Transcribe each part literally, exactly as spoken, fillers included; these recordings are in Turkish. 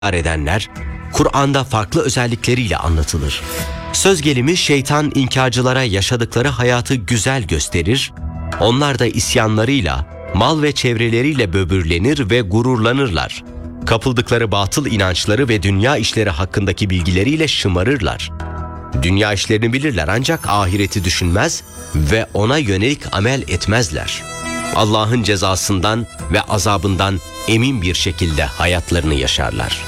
edenler, Kur'an'da farklı özellikleriyle anlatılır. Söz gelimi şeytan inkarcılara yaşadıkları hayatı güzel gösterir, onlar da isyanlarıyla, mal ve çevreleriyle böbürlenir ve gururlanırlar. Kapıldıkları batıl inançları ve dünya işleri hakkındaki bilgileriyle şımarırlar. Dünya işlerini bilirler ancak ahireti düşünmez ve ona yönelik amel etmezler. Allah'ın cezasından ve azabından emin bir şekilde hayatlarını yaşarlar.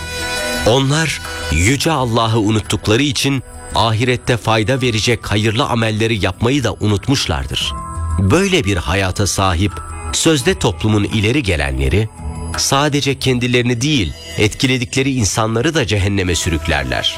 Onlar yüce Allah'ı unuttukları için ahirette fayda verecek hayırlı amelleri yapmayı da unutmuşlardır. Böyle bir hayata sahip sözde toplumun ileri gelenleri sadece kendilerini değil, etkiledikleri insanları da cehenneme sürüklerler.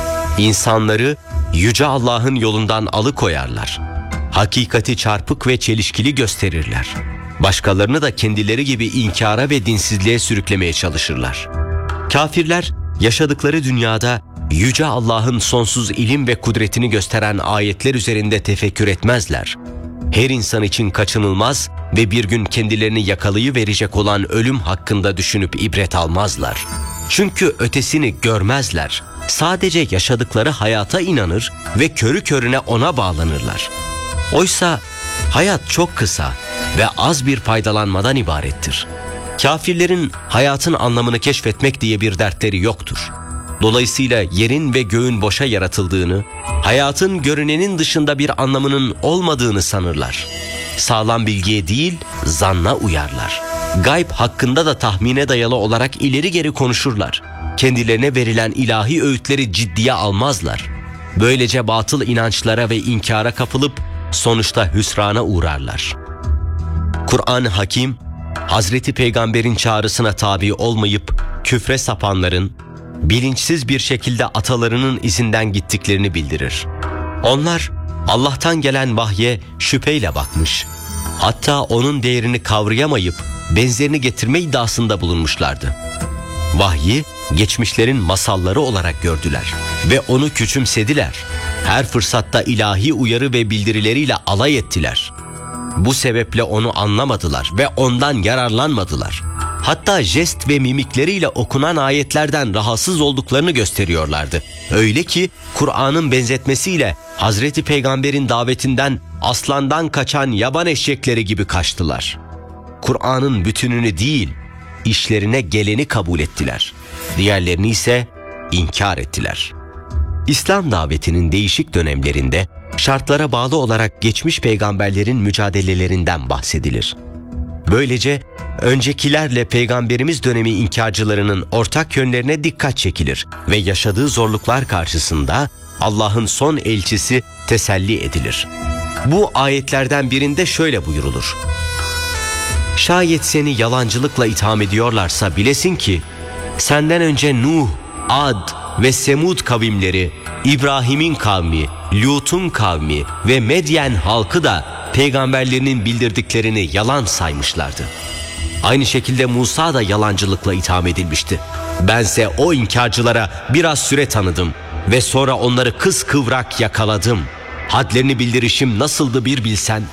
İnsanları yüce Allah'ın yolundan alıkoyarlar. Hakikati çarpık ve çelişkili gösterirler. Başkalarını da kendileri gibi inkara ve dinsizliğe sürüklemeye çalışırlar. Kafirler yaşadıkları dünyada yüce Allah'ın sonsuz ilim ve kudretini gösteren ayetler üzerinde tefekkür etmezler. Her insan için kaçınılmaz ve bir gün kendilerini yakalayıverecek olan ölüm hakkında düşünüp ibret almazlar. Çünkü ötesini görmezler. Sadece yaşadıkları hayata inanır ve körü körüne ona bağlanırlar. Oysa hayat çok kısa ve az bir faydalanmadan ibarettir. Kafirlerin hayatın anlamını keşfetmek diye bir dertleri yoktur. Dolayısıyla yerin ve göğün boşa yaratıldığını, hayatın görünenin dışında bir anlamının olmadığını sanırlar. Sağlam bilgiye değil, zanna uyarlar. Gayb hakkında da tahmine dayalı olarak ileri geri konuşurlar. Kendilerine verilen ilahi öğütleri ciddiye almazlar. Böylece batıl inançlara ve inkara kapılıp sonuçta hüsrana uğrarlar. Kur'an-ı Hakim, Hazreti Peygamber'in çağrısına tabi olmayıp küfre sapanların, bilinçsiz bir şekilde atalarının izinden gittiklerini bildirir. Onlar Allah'tan gelen vahye şüpheyle bakmış, hatta onun değerini kavrayamayıp benzerini getirme iddiasında bulunmuşlardı. Vahyi geçmişlerin masalları olarak gördüler ve onu küçümsediler. Her fırsatta ilahi uyarı ve bildirileriyle alay ettiler. Bu sebeple onu anlamadılar ve ondan yararlanmadılar. Hatta jest ve mimikleriyle okunan ayetlerden rahatsız olduklarını gösteriyorlardı. Öyle ki Kur'an'ın benzetmesiyle Hazreti Peygamber'in davetinden aslandan kaçan yaban eşekleri gibi kaçtılar. Kur'an'ın bütününü değil, işlerine geleni kabul ettiler. Diğerlerini ise inkar ettiler. İslam davetinin değişik dönemlerinde şartlara bağlı olarak geçmiş peygamberlerin mücadelelerinden bahsedilir. Böylece öncekilerle peygamberimiz dönemi inkarcılarının ortak yönlerine dikkat çekilir ve yaşadığı zorluklar karşısında Allah'ın son elçisi teselli edilir. Bu ayetlerden birinde şöyle buyurulur: "Şayet seni yalancılıkla itham ediyorlarsa bilesin ki senden önce Nuh, Ad ve Semud kavimleri, İbrahim'in kavmi, Lut'un kavmi ve Medyen halkı da peygamberlerinin bildirdiklerini yalan saymışlardı. Aynı şekilde Musa da yalancılıkla itham edilmişti. Bense o inkarcılara biraz süre tanıdım ve sonra onları kıskıvrak yakaladım. Hadlerini bildirişim nasıldı bir bilsen."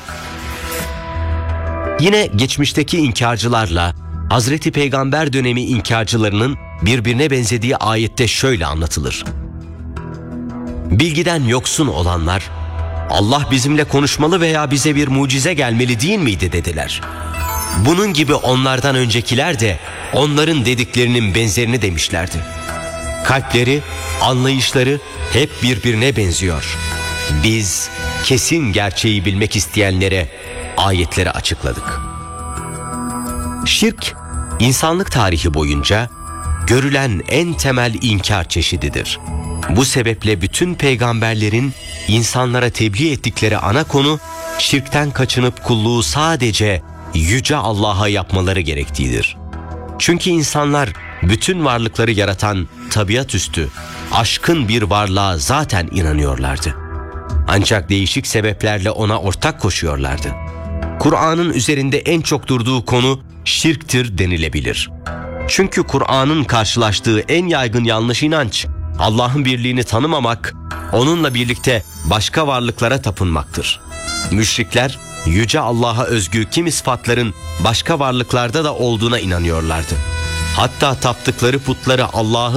Yine geçmişteki inkarcılarla Hazreti Peygamber dönemi inkarcılarının birbirine benzediği ayette şöyle anlatılır: "Bilgiden yoksun olanlar, Allah bizimle konuşmalı veya bize bir mucize gelmeli değil miydi dediler. Bunun gibi onlardan öncekiler de onların dediklerinin benzerini demişlerdi. Kalpleri, anlayışları hep birbirine benziyor. Biz kesin gerçeği bilmek isteyenlere ayetleri açıkladık." Şirk, insanlık tarihi boyunca görülen en temel inkar çeşididir. Bu sebeple bütün peygamberlerin insanlara tebliğ ettikleri ana konu, şirkten kaçınıp kulluğu sadece yüce Allah'a yapmaları gerektiğidir. Çünkü insanlar bütün varlıkları yaratan tabiatüstü, aşkın bir varlığa zaten inanıyorlardı. Ancak değişik sebeplerle ona ortak koşuyorlardı. Kur'an'ın üzerinde en çok durduğu konu şirktir denilebilir. Çünkü Kur'an'ın karşılaştığı en yaygın yanlış inanç, Allah'ın birliğini tanımamak, onunla birlikte başka varlıklara tapınmaktır. Müşrikler, yüce Allah'a özgü kimi sıfatların başka varlıklarda da olduğuna inanıyorlardı. Hatta taptıkları putları Allah'ı